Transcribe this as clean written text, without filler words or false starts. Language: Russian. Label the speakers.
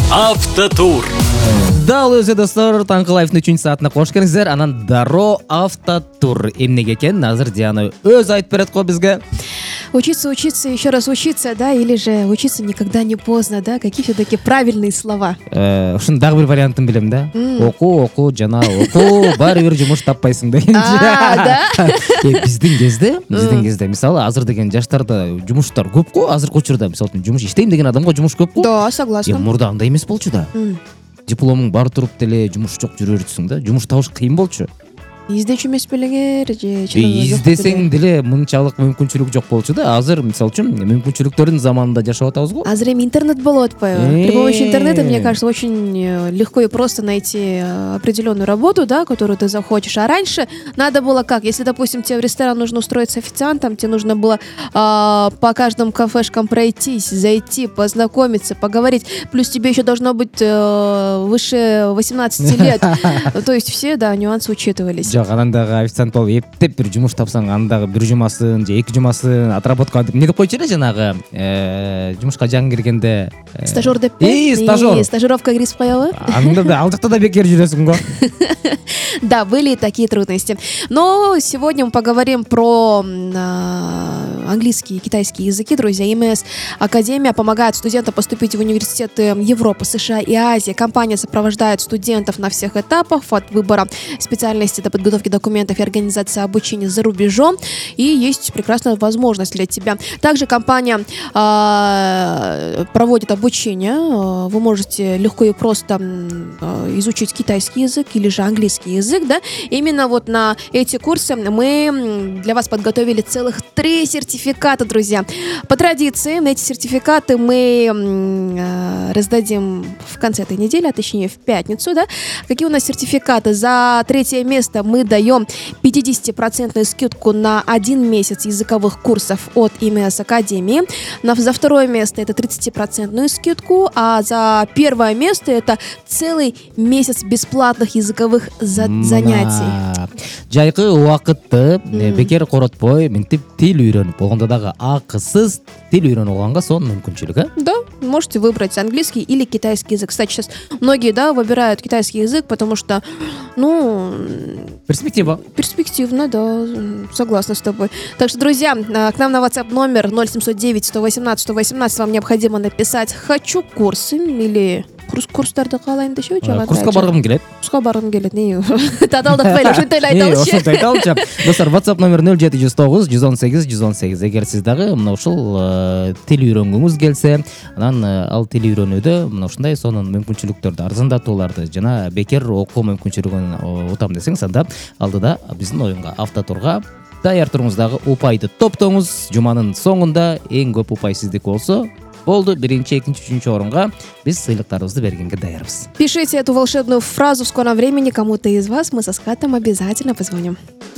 Speaker 1: Автотур.
Speaker 2: Дал өзі достар, таңғы лайфтың 3 саатына қош келіңіздер. Анан даро автотур эмнеге екен азыр Диана өз айтып берет қой бізге.
Speaker 3: Учиться, еще раз учиться, да, или же учиться никогда не поздно, да? Какие все-таки правильные слова?
Speaker 2: Ушун дагы бир вариантын билем да. Оку, жана оку, баары бир жумуш таппайсың деген.
Speaker 3: Да?
Speaker 2: Биздин кезде, мисалы, азыр деген жаштарда жумуштар көп го, азыркы учурда, мисалы, жумуш иштейм деген адамга жумуш көп го.
Speaker 3: Да, согласна.
Speaker 2: Мурда андай эмес болчу да. Дипломуң бар туруп деле жумуш жок жүрөрсүң да. Жумуш табыш кыйын болчу.
Speaker 3: Издечү эмес белеңер же
Speaker 2: издесең деле мынчалык мүмкүнчүлүк жок болчу да. Азыр мисалы үчүн мүмкүнчүлүктөрдүн заманында жашап атабыз го.
Speaker 3: Азыр эми интернет болуп атпайбы? При помощи интернета, мне кажется, очень легко и просто найти определенную работу, да, которую ты захочешь. А раньше надо было как? Если, допустим, тебе в ресторан нужно устроиться официантом, тебе нужно было по каждым кафешкам пройтись, зайти, познакомиться, поговорить. Плюс тебе еще должно быть выше 18 лет. То есть все, да, нюансы учитывались.
Speaker 2: Жок, анан дагы официант болуп эптеп бир жумуш тапсаң, анан дагы бир жумасын же эки жумасын отработка эмне деп койчу эле жанагы жумушка жаңы киргенде
Speaker 3: стажер деп
Speaker 2: стажер.
Speaker 3: Стажировка кирип коебу?
Speaker 2: Анда да ал жакта да бекер жүрөсүң го.
Speaker 3: Да, были и такие трудности. Но сегодня мы поговорим про английский и китайский языки, друзья. ИМС Академия помогает студентам поступить в университеты Европы, США и Азии. Компания сопровождает студентов на всех этапах от выбора специальности до подготовки документов и организации обучения за рубежом. И есть прекрасная возможность для тебя. Также компания проводит обучение. Вы можете легко и просто изучить китайский язык или же английский язык, да? Именно вот на эти курсы мы для вас подготовили целых 3 сертификата, друзья. По традиции, эти сертификаты мы раздадим в конце этой недели, а точнее в пятницу, да? Какие у нас сертификаты? За 3 место мы даем 50% скидку на 1 месяц языковых курсов от ИМС Академии. За 2 место это 30% скидку, а за 1 место это целый месяц бесплатных языковых занятий.
Speaker 2: Жайкы убакытты бекер коротпой мынтип тил үйрөнүп болгондо дагы акысыз тил үйрөнүп алганга сонун мүмкүнчүлүк,
Speaker 3: Да, можете выбрать английский или китайский язык. Кстати, сейчас многие, да, выбирают китайский язык, потому что, перспективно, да, согласна с тобой. Так что, друзья, к нам на WhatsApp номер 0709 118 118 вам необходимо написать «Хочу курсы» или курстарды каалайм дешеби жагат.
Speaker 2: Курска баргым келет.
Speaker 3: Таталдыкпайлы ушунтайлы айталычы.
Speaker 2: Ушунтай айталычы. Достор, WhatsApp номер 0709 118 118. Эгер сиз дагы мына ушул тил үйрөнгүңүз келсе, анан ал тил үйрөнүүдө мына ушундай сонун мүмкүнчүлүктөрдү, арзандатууларды жана бекер окуу мүмкүнчүлүгүн утам десеңиз, анда алдыда биздин оюнга автотурга даяр туруңуздагы упайды топтоңуз. Жуманын соңунда эң көп упай сиздики болсо болду. 1-2, 3 орунга биз сыйлыктарыбызды бергенге даярбыз.
Speaker 3: Пишите эту волшебную фразу в скором времени кому-то из вас. Мы со Скатом обязательно позвоним.